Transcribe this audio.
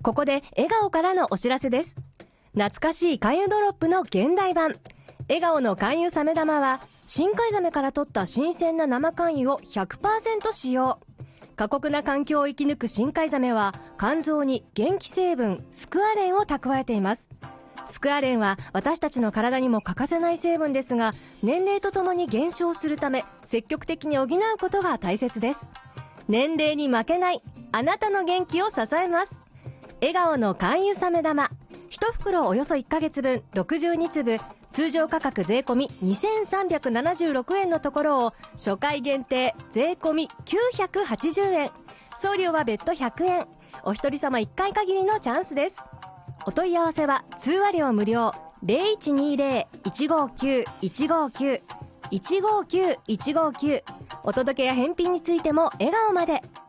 ここで笑顔からのお知らせです。懐かしい勧誘ドロップの現代版、笑顔の勧誘サメ玉は、深海ザメから取った新鮮な生肝油を 100% 使用。過酷な環境を生き抜く深海ザメは、肝臓に元気成分スクアレンを蓄えています。スクアレンは私たちの体にも欠かせない成分ですが、年齢とともに減少するため、積極的に補うことが大切です。年齢に負けない、あなたの元気を支えます。笑顔の肝油サメ玉、1袋およそ1ヶ月分62粒、通常価格税込み2376円のところを、初回限定税込み980円、送料は別途100円、お一人様1回限りのチャンスです。お問い合わせは通話料無料 0120-159-159 159-159、お届けや返品についても笑顔まで。